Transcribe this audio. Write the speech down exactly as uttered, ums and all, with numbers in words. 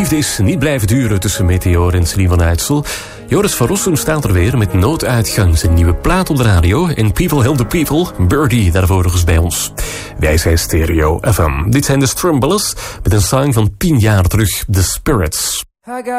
liefde is niet blijven duren tussen Meteor en Celine van Uitsel. Joris van Rossum staat er weer met Nooduitgang, zijn nieuwe plaat op de radio. En People Help the People, Birdie daarvoor nog eens bij ons. Wij zijn Stereo F M. Dit zijn de Strumbullers met een song van tien jaar terug, The Spirits.